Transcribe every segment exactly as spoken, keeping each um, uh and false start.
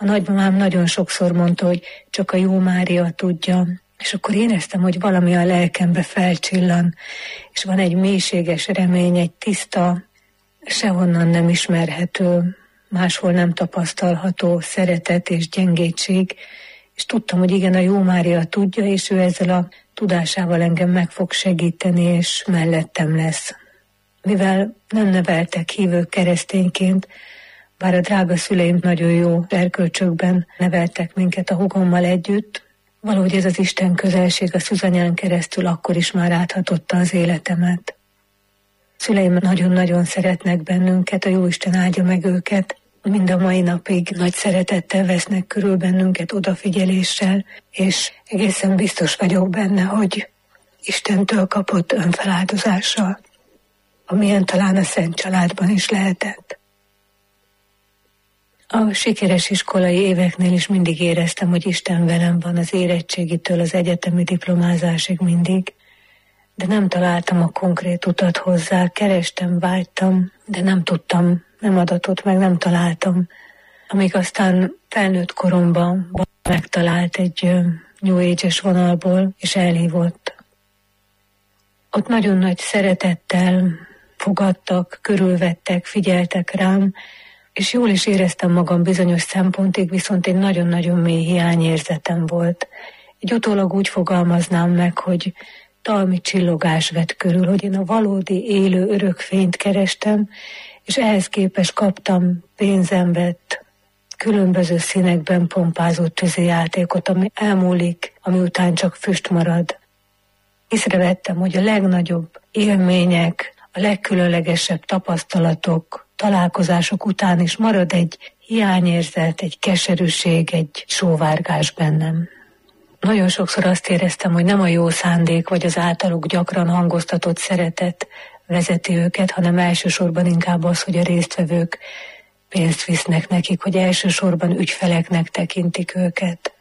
A nagymamám nagyon sokszor mondta, hogy csak a jó Mária tudja, és akkor éreztem, hogy valami a lelkembe felcsillan, és van egy mélységes remény, egy tiszta, sehonnan nem ismerhető, máshol nem tapasztalható szeretet és gyengétség, és tudtam, hogy igen, a jó Mária tudja, és ő ezzel a tudásával engem meg fog segíteni, és mellettem lesz. Mivel nem neveltek hívő keresztényként, bár a drága szüleim nagyon jó erkölcsökben neveltek minket a hugommal együtt, valahogy ez az Isten közelség a Szűzanyán keresztül akkor is már áthatotta az életemet. Szüleim nagyon-nagyon szeretnek bennünket, a Jóisten áldja meg őket, mind a mai napig nagy szeretettel vesznek körül bennünket, odafigyeléssel, és egészen biztos vagyok benne, hogy Istentől kapott önfeláldozással, amilyen talán a Szent Családban is lehetett. A sikeres iskolai éveknél is mindig éreztem, hogy Isten velem van az érettségitől az egyetemi diplomázásig mindig, de nem találtam a konkrét utat hozzá, kerestem, vágytam, de nem tudtam, nem adatott meg, nem találtam. Amíg aztán felnőtt koromban megtalált egy New Age-es vonalból, és elhívott. Ott nagyon nagy szeretettel fogadtak, körülvettek, figyeltek rám, és jól is éreztem magam bizonyos szempontig, viszont egy nagyon-nagyon mély hiányérzetem volt. Egy utólag úgy fogalmaznám meg, hogy talmi csillogás vett körül, hogy én a valódi, élő, örök fényt kerestem, és ehhez képest kaptam pénzembet, különböző színekben pompázó tűzijátékot, ami elmúlik, ami után csak füst marad. Észrevettem, hogy a legnagyobb élmények, a legkülönlegesebb tapasztalatok, találkozások után is marad egy hiányérzet, egy keserűség, egy sóvárgás bennem. Nagyon sokszor azt éreztem, hogy nem a jó szándék vagy az általuk gyakran hangoztatott szeretet vezeti őket, hanem elsősorban inkább az, hogy a résztvevők pénzt visznek nekik, hogy elsősorban ügyfeleknek tekintik őket.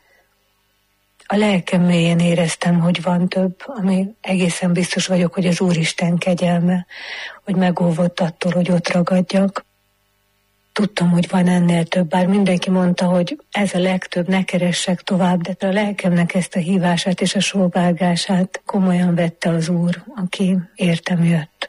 A lelkem mélyén éreztem, hogy van több, ami egészen biztos vagyok, hogy az Úristen kegyelme, hogy megóvott attól, hogy ott ragadjak. Tudtam, hogy van ennél több, bár mindenki mondta, hogy ez a legtöbb, ne keressek tovább, de a lelkemnek ezt a hívását és a sóvárgását komolyan vette az Úr, aki értem jött.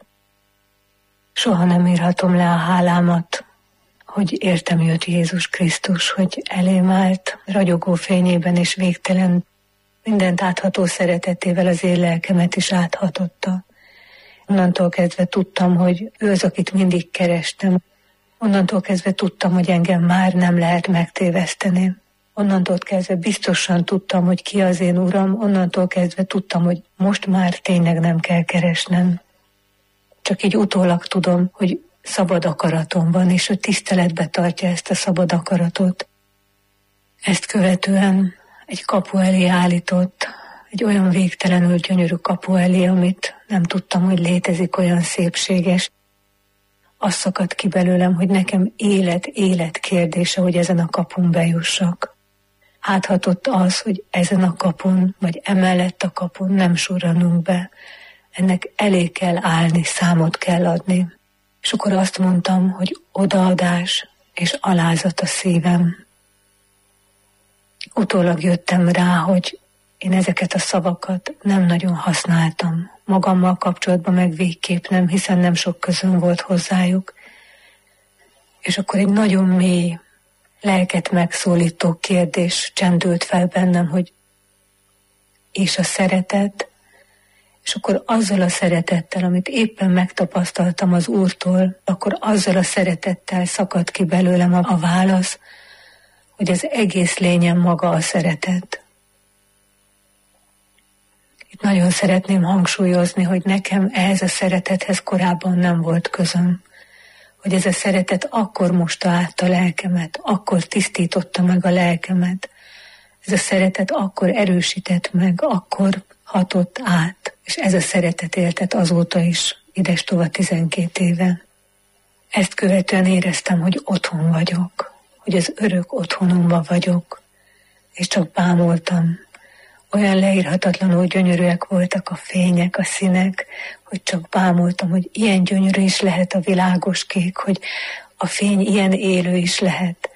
Soha nem írhatom le a hálámat, hogy értem jött Jézus Krisztus, hogy elém állt, ragyogó fényében és végtelen, mindent átható szeretetével az én lelkemet is áthatotta. Onnantól kezdve tudtam, hogy ő az, akit mindig kerestem. Onnantól kezdve tudtam, hogy engem már nem lehet megtéveszteni. Onnantól kezdve biztosan tudtam, hogy ki az én Uram. Onnantól kezdve tudtam, hogy most már tényleg nem kell keresnem. Csak így utólag tudom, hogy szabad akaratom van, és ő tiszteletbe tartja ezt a szabad akaratot. Ezt követően egy kapu elé állított, egy olyan végtelenül gyönyörű kapu elé, amit nem tudtam, hogy létezik, olyan szépséges. Az szakadt ki belőlem, hogy nekem élet, élet kérdése, hogy ezen a kapun bejussak. Áthatott az, hogy ezen a kapun, vagy emellett a kapun nem surranunk be. Ennek elé kell állni, számot kell adni. És akkor azt mondtam, hogy odaadás és alázat a szívem. Utólag jöttem rá, hogy én ezeket a szavakat nem nagyon használtam. Magammal kapcsolatban meg végképp nem, hiszen nem sok közöm volt hozzájuk. És akkor egy nagyon mély, lelket megszólító kérdés csendült fel bennem, hogy és a szeretet, és akkor azzal a szeretettel, amit éppen megtapasztaltam az Úrtól, akkor azzal a szeretettel szakadt ki belőlem a, a válasz, hogy az egész lényem maga a szeretet. Itt nagyon szeretném hangsúlyozni, hogy nekem ehhez a szeretethez korábban nem volt közöm. Hogy ez a szeretet akkor mosta át a lelkemet, akkor tisztította meg a lelkemet. Ez a szeretet akkor erősített meg, akkor hatott át. És ez a szeretet éltet azóta is, idestova tizenkét éve. Ezt követően éreztem, hogy otthon vagyok, hogy az örök otthonomban vagyok, és csak bámultam. Olyan leírhatatlanul gyönyörűek voltak a fények, a színek, hogy csak bámultam, hogy ilyen gyönyörű is lehet a világos kék, hogy a fény ilyen élő is lehet.